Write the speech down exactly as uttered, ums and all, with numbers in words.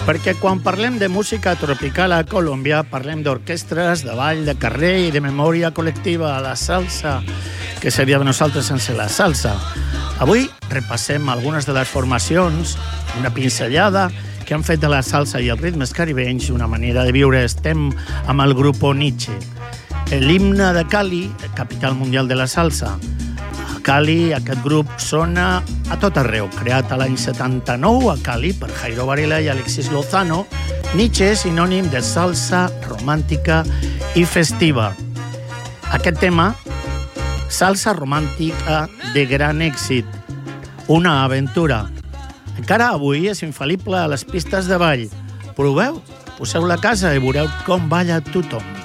Perquè quan parlem de música tropical a Colòmbia, parlem d'orquestres, de ball, de carrer i de memòria col·lectiva a la salsa, que seria de nosaltres sense la salsa. Avui repassem algunes de les formacions, una pinzellada, que han fet de la salsa i els ritmes caribenys una manera de viure. Estem amb el grupo Niche. L'himne de Cali, capital mundial de la salsa. A Cali, aquest grup sona a tot arreu. Creat a l'any setanta-nou a Cali per Jairo Varela i Alexis Lozano, Niche és sinònim de salsa romàntica i festiva. Aquest tema, salsa romàntica de gran èxit. Una aventura. Encara avui és infal·lible a les pistes de ball. Proveu, poseu-la a casa i veureu com balla tothom.